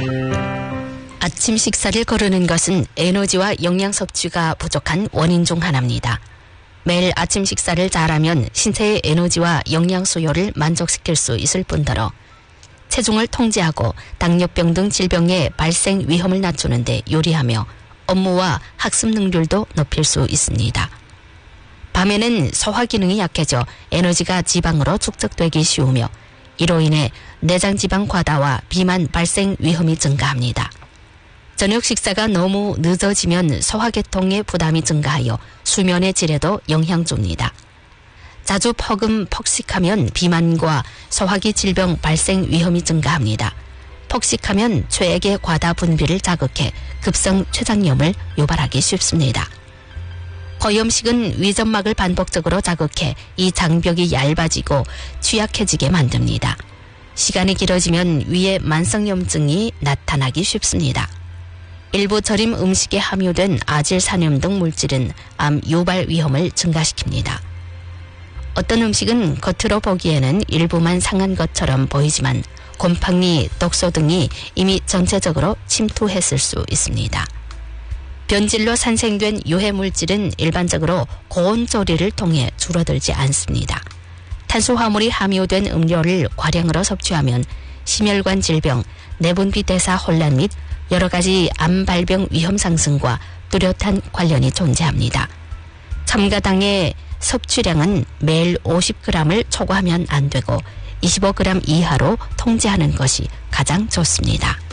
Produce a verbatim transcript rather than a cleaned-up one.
아침 식사를 거르는 것은 에너지와 영양 섭취가 부족한 원인 중 하나입니다. 매일 아침 식사를 잘하면 신체의 에너지와 영양 수요를 만족시킬 수 있을 뿐더러 체중을 통제하고 당뇨병 등 질병의 발생 위험을 낮추는 데 요리하며 업무와 학습 능률도 높일 수 있습니다. 밤에는 소화 기능이 약해져 에너지가 지방으로 축적되기 쉬우며 이로 인해 내장 지방 과다와 비만 발생 위험이 증가합니다. 저녁 식사가 너무 늦어지면 소화계통의 부담이 증가하여 수면의 질에도 영향 줍니다. 자주 퍼금 폭식하면 비만과 소화기 질병 발생 위험이 증가합니다. 폭식하면 췌액의 과다 분비를 자극해 급성 췌장염을 유발하기 쉽습니다. 고염식은 위점막을 반복적으로 자극해 이 장벽이 얇아지고 취약해지게 만듭니다. 시간이 길어지면 위에 만성염증이 나타나기 쉽습니다. 일부 절임 음식에 함유된 아질산염 등 물질은 암 유발 위험을 증가시킵니다. 어떤 음식은 겉으로 보기에는 일부만 상한 것처럼 보이지만 곰팡이, 독소 등이 이미 전체적으로 침투했을 수 있습니다. 변질로 산생된 유해 물질은 일반적으로 고온 조리를 통해 줄어들지 않습니다. 탄수화물이 함유된 음료를 과량으로 섭취하면 심혈관 질병, 내분비 대사 혼란 및 여러 가지 암 발병 위험 상승과 뚜렷한 관련이 존재합니다. 첨가당의 섭취량은 매일 오십 그램을 초과하면 안 되고 이십오 그램 이하로 통제하는 것이 가장 좋습니다.